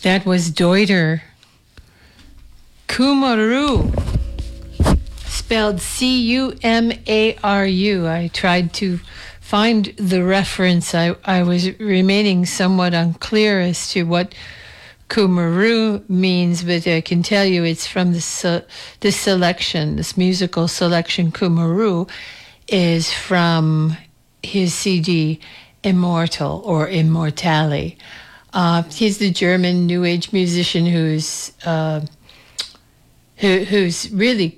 That was Deuter. Cumaru, spelled Cumaru. I tried to find the reference. I was remaining somewhat unclear as to what Cumaru means, but I can tell you it's from this selection, this musical selection. Cumaru is from his CD Immortal or Immortale. He's the German New Age musician who's really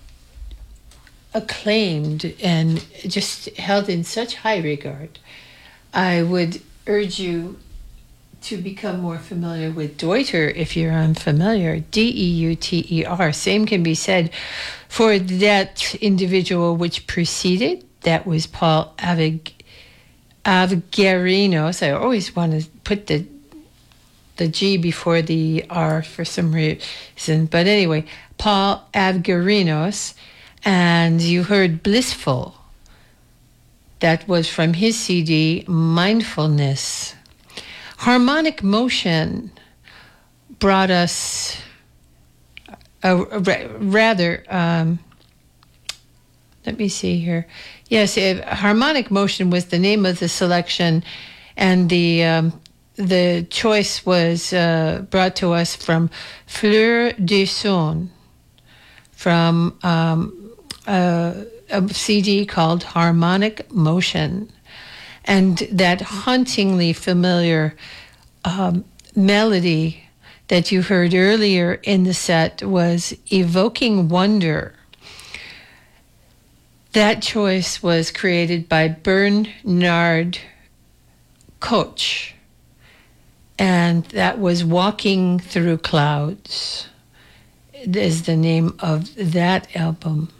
acclaimed and just held in such high regard. I would urge you to become more familiar with Deuter if you're unfamiliar. Deuter. Same can be said for that individual which preceded. That was Paul Avgerinos. I always want to put the G before the R for some reason. But anyway, Paul Avgerinos. And you heard Blissful. That was from his CD, Mindfulness. Harmonic Motion brought us let me see here. Yes, Harmonic Motion was the name of the selection, and the choice was brought to us from Fleur du Son, from a CD called Harmonic Motion. And that hauntingly familiar melody that you heard earlier in the set was Evoking Wonder. That choice was created by Bernard Koch, and that was Walking Through Clouds is the name of that album.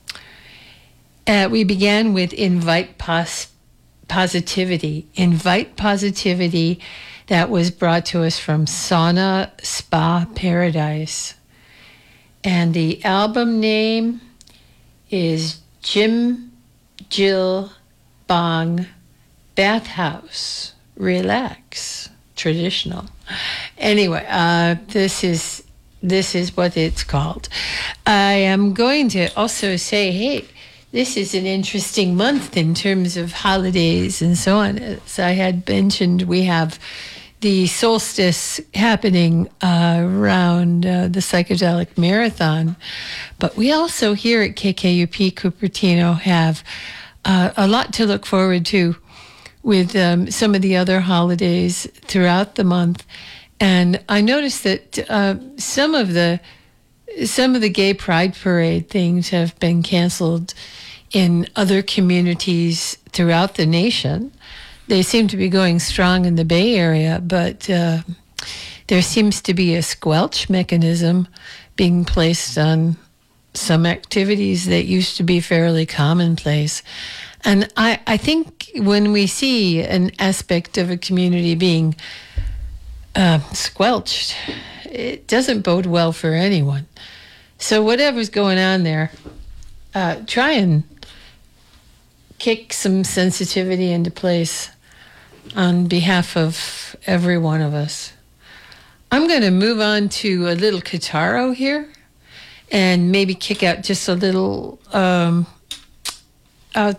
We began with Invite Positivity. Invite Positivity, that was brought to us from Sauna Spa Paradise. And the album name is Jim Jill Bong Bathhouse Relax Traditional. Anyway, this is what it's called. I am going to also say, hey, this is an interesting month in terms of holidays and so on. As I had mentioned, we have the solstice happening around the Psychedelic Marathon. But we also here at KKUP Cupertino have a lot to look forward to with some of the other holidays throughout the month. And I noticed that some of the gay pride parade things have been canceled in other communities throughout the nation. They seem to be going strong in the Bay Area, but there seems to be a squelch mechanism being placed on some activities that used to be fairly commonplace. And I think when we see an aspect of a community being squelched, it doesn't bode well for anyone. So whatever's going on there, try and kick some sensitivity into place on behalf of every one of us. I'm going to move on to a little Kitaro here and maybe kick out just a little, out the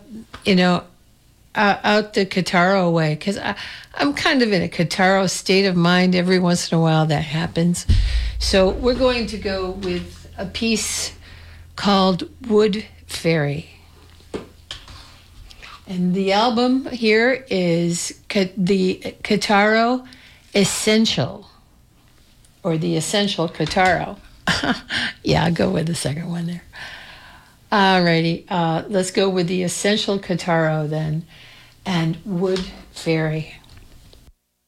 Kitaro way, because I'm kind of in a Kitaro state of mind. Every once in a while that happens. So we're going to go with a piece called Wood Fairy. And the album here is the Kitaro Essential, or the Essential Kitaro. Yeah, I'll go with the second one there. Alrighty, let's go with the Essential Kitaro then, and Wood Fairy.